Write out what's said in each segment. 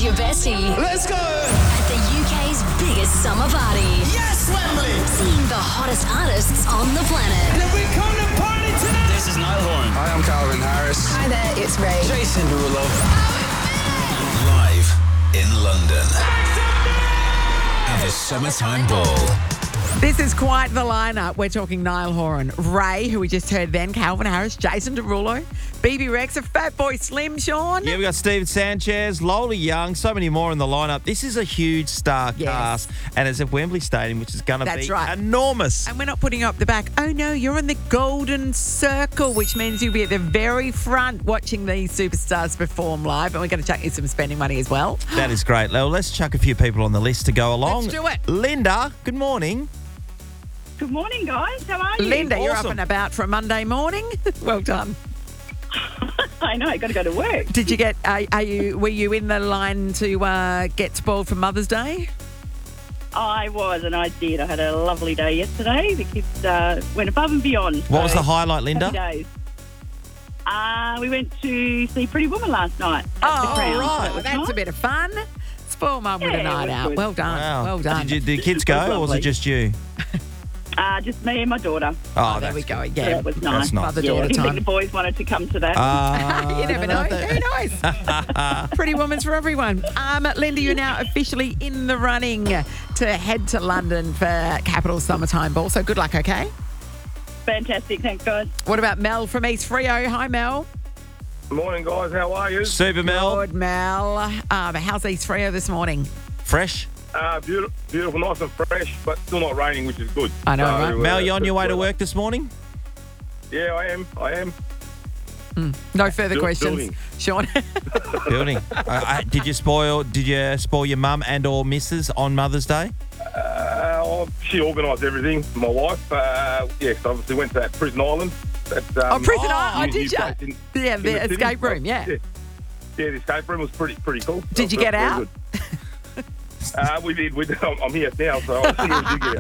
your bestie Let's go! at the UK's biggest summer party. Yes, Wembley! Seeing the hottest artists on the planet. Did we come to party tonight? This is Niall Horan. Hi, I'm Calvin Harris. Hi there, it's Ray. Jason Derulo. Live in London at the Summertime Ball. This is quite the lineup. We're talking Niall Horan, Ray, who we just heard then, Calvin Harris, Jason Derulo, BB Rex, a Fatboy Slim, Sean. Yeah, we got Steven Sanchez, Lola Young, so many more in the lineup. This is a huge star cast, and it's at Wembley Stadium, which is going to be enormous. And we're not putting you up the back. Oh, no, you're in the golden circle, which means you'll be at the very front watching these superstars perform live. And we're going to chuck you some spending money as well. That is great. Well, let's chuck a few people on the list to go along. Let's do it. Linda, good morning. Good morning, guys. How are you? Linda, you're up Awesome. and about for a Monday morning. Well done. I know, I got to go to work. Did you get, were you in the line to get spoiled for Mother's Day? I was, and I did. I had a lovely day yesterday. The kids went above and beyond. What was So, the highlight, Linda? happy days. We went to see Pretty Woman last night. At the Crown. right. So it was That's nice. a bit of fun. Spoil mum with Yeah, a night it was out. good. Well done. Wow. Well done. Did the kids go, or was it lovely. just you? Just me and my daughter. Oh, there we go. So Yeah. that was nice. That's nice. Mother-daughter I think time. the boys wanted to come to that. You never know. Who knows? Pretty Woman's for everyone. Linda, you're now officially in the running to head to London for Capital Summertime Ball. So good luck, okay? Fantastic. Thanks, guys. What about Mel from East Freo? Hi, Mel. Morning, guys. How are you? Super Mel. Good, Mel. How's East Freo this morning? Fresh. Beautiful, nice and fresh, but still not raining, which is good. I know, right? Mel, you on your way to work this morning? Yeah, I am. No further Building. questions. Sean? Building. Did you spoil your mum and or missus on Mother's Day? She organised everything. My wife, yes, obviously went to that Prison Island. That, Prison Island. new Did you? place in Yeah, the the city. escape room, yeah. Yeah, the escape room was pretty cool. Did you get Very out? good. We did. I'm here now, so I'll see if you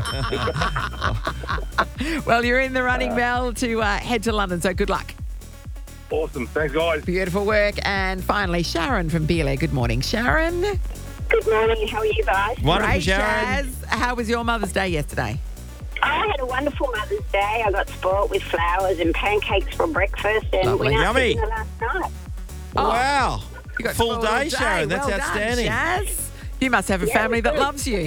get out. Well, you're in the running, Mel, to head to London, so good luck. Awesome. Thanks, guys. Beautiful work. And finally, Sharon from Beeley. Good morning, Sharon. Good morning, how are you guys? Wonderful, Great, Sharon. Shaz. How was your Mother's Day yesterday? I had a wonderful Mother's Day. I got spoilt with flowers and pancakes for breakfast and Lovely. went out Yummy. to dinner last night. Wow. You got Full spoiled day, all Sharon. That's well outstanding. Done, Shaz. You must have a Yeah, family we that do. loves you.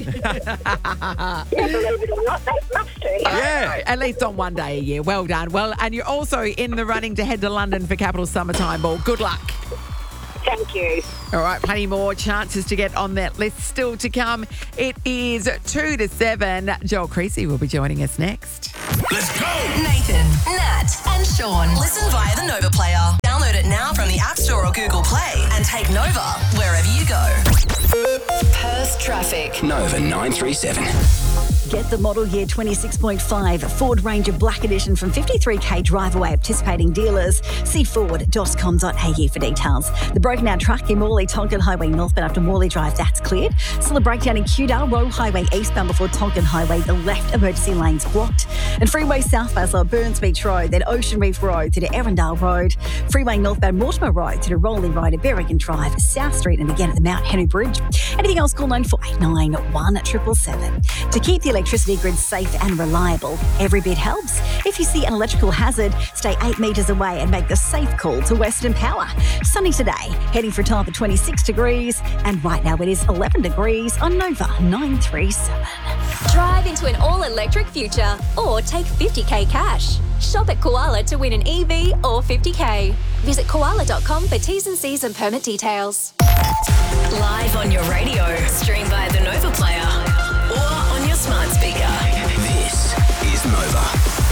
Yeah, believe it or not, they must do. Yeah. At least on one day a year. Well done. Well, and you're also in the running to head to London for Capital Summertime Ball. Good luck. Thank you. All right, plenty more chances to get on that list still to come. It is 2 to 7. Joel Creasy will be joining us next. Let's go! Nathan, Nat, and Sean. Listen via the Nova player. Download it now from the App Store or Google Play and take Nova wherever you go. Perth traffic. Nova 937. Get the model year 26.5 Ford Ranger Black Edition from 53k drive away at participating dealers. See ford.com.au for details. The broken down truck in Morley Tonkin Highway northbound after Morley Drive, that's cleared. Still a breakdown in Kewdale Road Highway eastbound before Tonkin Highway, the left emergency lane's blocked. And freeway southbound at Burns Beach Road, then Ocean Reef Road to the Erindale Road. Freeway northbound Mortimer Road to the Rolling Road at Berrigan Drive, South Street and again at the Mount Henry Bridge. Anything else, call 9489 1777. To keep the electricity grid safe and reliable, every bit helps. If you see an electrical hazard, stay 8 metres away and make the safe call to Western Power. Sunny today, heading for a top of 26 degrees, and right now it is 11 degrees on Nova 937. Drive into an all-electric future or take 50k cash. Shop at Koala to win an EV or 50k. Visit koala.com for T's and C's and permit details. Live on your radio. Stream via the Nova player or on your smart speaker. This is Nova.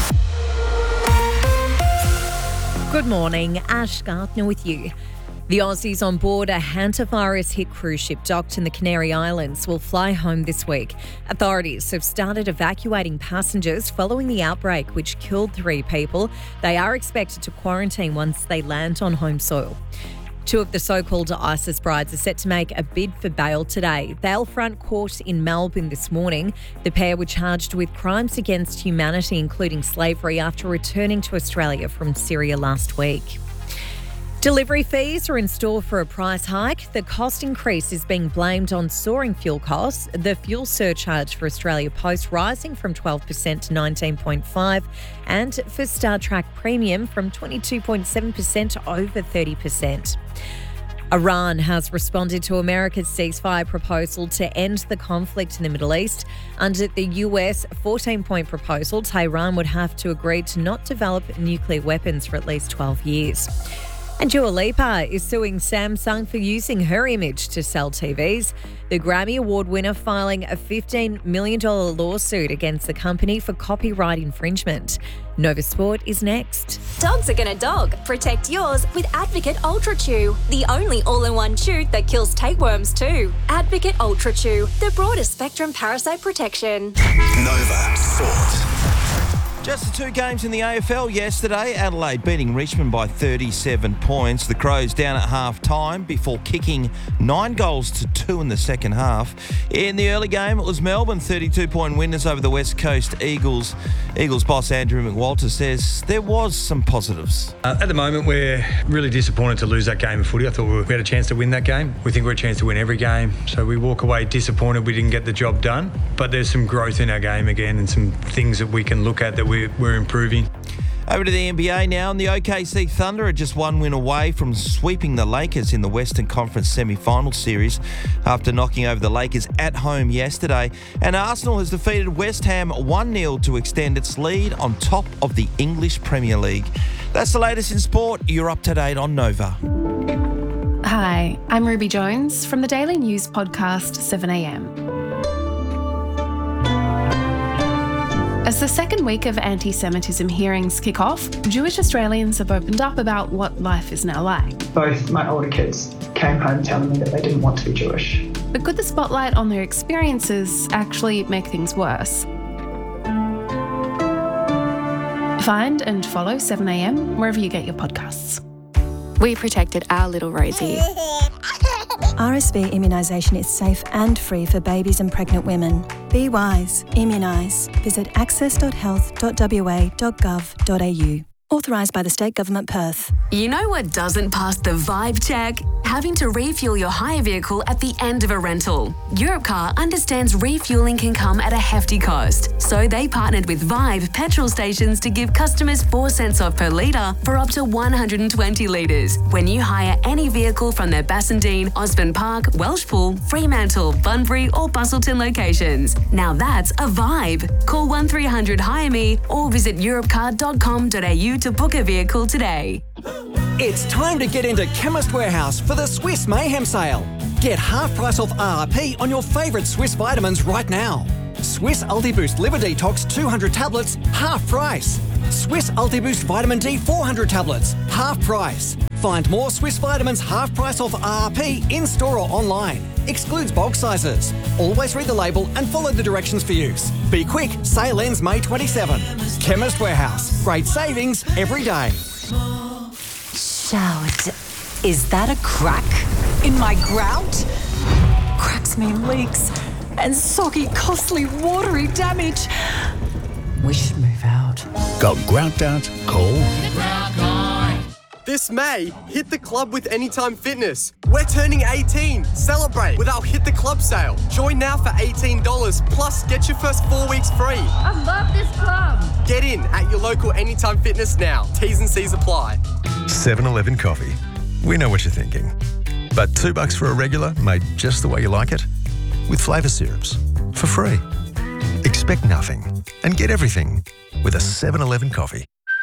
Good morning, Ash Gardner with you. The Aussies on board a hantavirus-hit cruise ship docked in the Canary Islands will fly home this week. Authorities have started evacuating passengers following the outbreak, which killed 3 people. They are expected to quarantine once they land on home soil. 2 of the so-called ISIS brides are set to make a bid for bail today. They'll front court in Melbourne this morning. The pair were charged with crimes against humanity, including slavery, after returning to Australia from Syria last week. Delivery fees are in store for a price hike. The cost increase is being blamed on soaring fuel costs. The fuel surcharge for Australia Post rising from 12% to 19.5%, and for Star Trek Premium from 22.7% to over 30%. Iran has responded to America's ceasefire proposal to end the conflict in the Middle East. Under the US 14-point proposal, Tehran would have to agree to not develop nuclear weapons for at least 12 years. And Dua Lipa is suing Samsung for using her image to sell TVs. The Grammy Award winner filing a $15 million lawsuit against the company for copyright infringement. Nova Sport is next. Dogs are gonna dog. Protect yours with Advocate Ultra Chew, the only all-in-one chew that kills tapeworms too. Advocate Ultra Chew, the broadest spectrum parasite protection. Nova Sport. Just the two games in the AFL yesterday. Adelaide beating Richmond by 37 points. The Crows down at half-time before kicking 9 goals to 2 in the second half. In the early game, it was Melbourne 32-point winners over the West Coast Eagles. Eagles boss Andrew McWalter says there was some positives. At the moment, we're really disappointed to lose that game of footy. I thought we had a chance to win that game. We think we're a chance to win every game. So we walk away disappointed we didn't get the job done. But there's some growth in our game again and some things that we can look at that we're improving. Over to the NBA now, and the OKC Thunder are just one win away from sweeping the Lakers in the Western Conference semi-final series after knocking over the Lakers at home yesterday. And Arsenal has defeated West Ham 1-0 to extend its lead on top of the English Premier League. That's the latest in sport. You're up to date on Nova. Hi, I'm Ruby Jones from the daily news podcast 7am. As the second week of anti-Semitism hearings kick off, Jewish Australians have opened up about what life is now like. Both my older kids came home telling me that they didn't want to be Jewish. But could the spotlight on their experiences actually make things worse? Find and follow 7am wherever you get your podcasts. We protected our little Rosie. RSV immunisation is safe and free for babies and pregnant women. Be wise. Immunise. Visit access.health.wa.gov.au. Authorised by the State Government, Perth. You know what doesn't pass the vibe check? Having to refuel your hire vehicle at the end of a rental. Europcar understands refueling can come at a hefty cost, so they partnered with Vibe petrol stations to give customers 4 cents off per litre for up to 120 litres when you hire any vehicle from their Bassendean, Osborne Park, Welshpool, Fremantle, Bunbury or Busselton locations. Now that's a vibe. Call 1300 Hire Me or visit europcar.com.au to book a vehicle today. It's time to get into Chemist Warehouse for the Swiss Mayhem sale. Get half price off RRP on your favourite Swiss vitamins right now. Swiss UltiBoost Liver Detox 200 tablets, half price. Swiss UltiBoost Vitamin D 400 tablets, half price. Find more Swiss vitamins half price off RRP in store or online. Excludes bulk sizes. Always read the label and follow the directions for use. Be quick, sale ends May 27. Chemist Warehouse. Great savings every day. Shout. Is that a crack in my grout? Cracks mean leaks and soggy, costly, watery damage. We should move out. Got grout out? Call the Grout Guy. This May, hit the club with Anytime Fitness. We're turning 18. Celebrate with our Hit the Club sale. Join now for $18 plus get your first 4 weeks free. I love this club. Get in at your local Anytime Fitness now. T's and C's apply. 7-Eleven coffee. We know what you're thinking. But $2 for a regular made just the way you like it? With flavour syrups. For free. Expect nothing and get everything with a 7-Eleven coffee.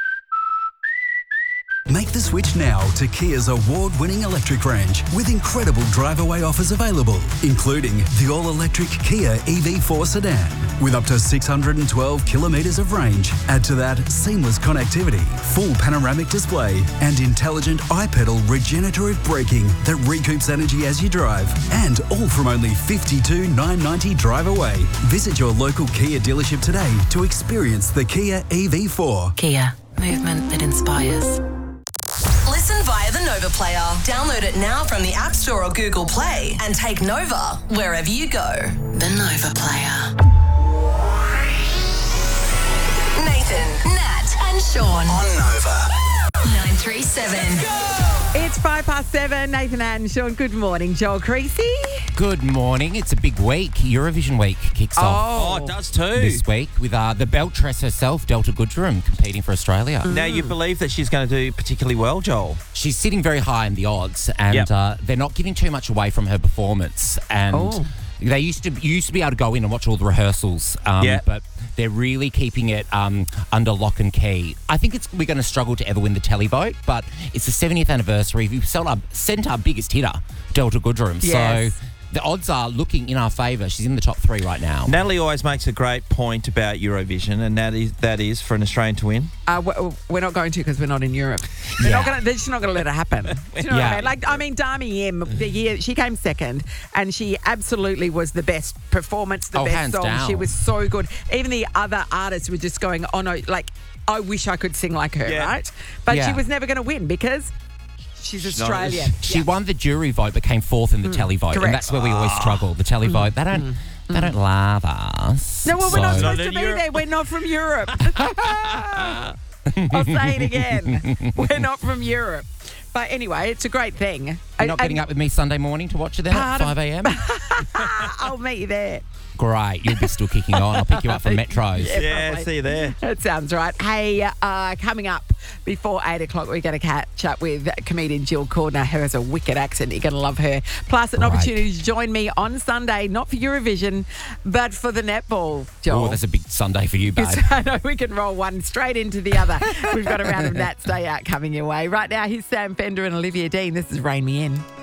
Make the switch now to Kia's award-winning electric range with incredible drive-away offers available, including the all-electric Kia EV4 sedan with up to 612 kilometres of range. Add to that seamless connectivity, full panoramic display and intelligent iPedal regenerative braking that recoups energy as you drive. And all from only $52,990 drive away. Visit your local Kia dealership today to experience the Kia EV4. Kia, movement that inspires. Listen via the Nova Player. Download it now from the App Store or Google Play and take Nova wherever you go. The Nova Player. Nathan, Nat and Sean. On Nova. 937. It's 7:05. Nathan and Sean, good morning. Joel Creasy. Good morning. It's a big week. Eurovision week kicks off. Oh, it does too. This week with the beltress herself, Delta Goodrum, competing for Australia. Now, you believe that she's going to do particularly well, Joel? She's sitting very high in the odds, and they're not giving too much away from her performance. And they used to be able to go in and watch all the rehearsals, but they're really keeping it under lock and key. I think we're going to struggle to ever win the televote, but it's the 70th anniversary. We've sent our biggest hitter, Delta Goodrum. Yes. So the odds are looking in our favour. She's in the top 3 right now. Natalie always makes a great point about Eurovision, and that is for an Australian to win. We're not going to because we're not in Europe. They're just not going to let it happen. Do you know what I mean? Dami M, the year she came second, and she absolutely was the best performance, the best song. Down. She was so good. Even the other artists were just going, oh no, like, I wish I could sing like her, right? But she was never going to win because she's Australian. She won the jury vote but came 4th in the televote. Correct. And that's where we always struggle. The televote, they don't love us. No, well, we're not So- supposed to be there. We're not from Europe. I'll say it again. We're not from Europe. But anyway, it's a great thing. You're not getting up with me Sunday morning to watch it then at 5 a.m? I'll meet you there. Great. You'll be still kicking on. I'll pick you up from Metros. Yeah, see you there. That sounds right. Hey, coming up before 8 o'clock, we're going to catch up with comedian Jill Cordner, who has a wicked accent. You're going to love her. Plus, an opportunity to join me on Sunday, not for Eurovision, but for the netball, Joel. Oh, that's a big Sunday for you, babe. I know we can roll one straight into the other. We've got a round of Nats Day Out coming your way. Right now, here's Sam Fender and Olivia Dean. This is Rain Me In.